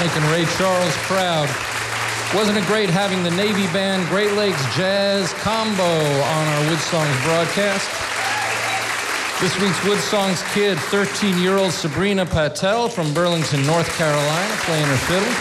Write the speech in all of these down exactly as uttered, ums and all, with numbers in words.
making Ray Charles proud. Wasn't it great having the Navy Band Great Lakes Jazz Combo on our Wood Songs broadcast? This week's Wood Songs kid, thirteen-year-old Sabrina Patel from Burlington, North Carolina, playing her fiddle.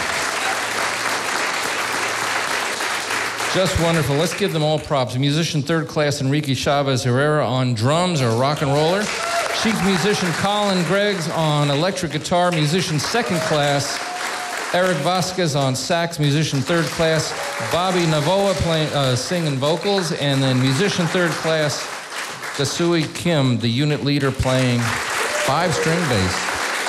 Just wonderful. Let's give them all props. Musician third class Enrique Chavez Herrera on drums, or rock and roller. Chief musician Colin Greggs on electric guitar. Musician second class Eric Vasquez on sax. Musician third class Bobby Navoa playing, uh, singing vocals. And then musician third class Dasui Kim, the unit leader, playing five-string bass.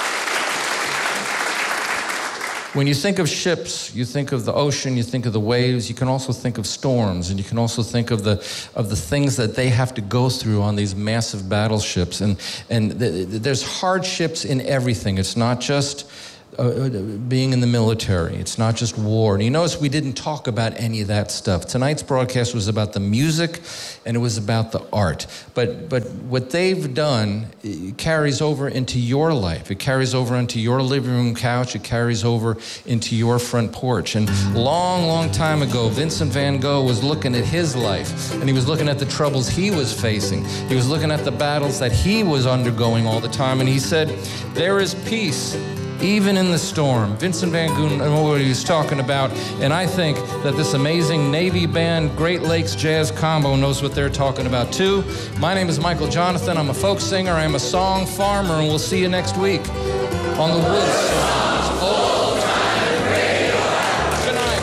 When you think of ships, you think of the ocean, you think of the waves, you can also think of storms, and you can also think of the of the things that they have to go through on these massive battleships. And, and th- th- there's hardships in everything. It's not just Uh, being in the military. It's not just war. And you notice we didn't talk about any of that stuff. Tonight's broadcast was about the music, and it was about the art. But but what they've done carries over into your life. It carries over into your living room couch. It carries over into your front porch. And long, long time ago, Vincent van Gogh was looking at his life, and he was looking at the troubles he was facing. He was looking at the battles that he was undergoing all the time, and he said, "There is peace even in the storm." Vincent van Gogh knew what he was talking about, and I think that this amazing Navy Band Great Lakes Jazz Combo knows what they're talking about too. My name is Michael Jonathan. I'm a folk singer. I'm a song farmer, and we'll see you next week on the Wood Songs Old Time Radio. Good night.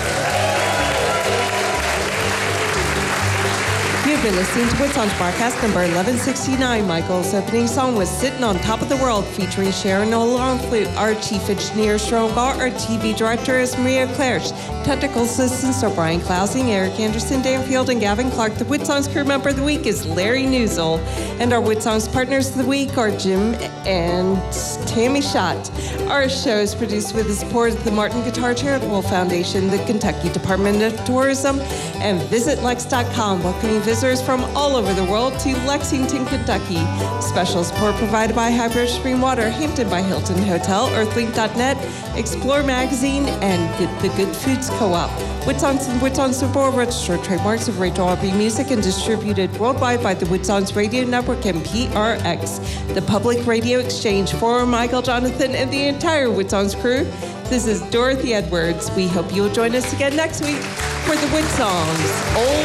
You've been listening to Wood Songs broadcast number eleven sixty-nine. Michael's opening song was Sitting on Top of the World, featuring Sharon Noel on flute. Our chief engineer is Sharon Gall. Our T V director is Maria Claridge. Technical assistants are Brian Klausing, Eric Anderson, Dan Field, and Gavin Clark. The Wood Songs crew member of the week is Larry Newsel. And our Wood Songs partners of the week are Jim and Tammy Schott. Our show is produced with the support of the Martin Guitar Charitable Foundation, the Kentucky Department of Tourism, and Visit Lex dot com, welcoming visitors from all over the world to Lexington, Kentucky. Special support provided by Hybrid Spring Water, Hampton by Hilton Hotel, Earthlink dot net, Explore Magazine, and the Good Foods Co-op. Wood Songs and Wood Songs Support registered trademarks of Rachel R B Music and distributed worldwide by the Wood Songs Radio Network and P R X, the Public Radio Exchange. For Michael Jonathan and the entire Wood Songs crew, this is Dorothy Edwards. We hope you'll join us again next week for the Wood Songs Old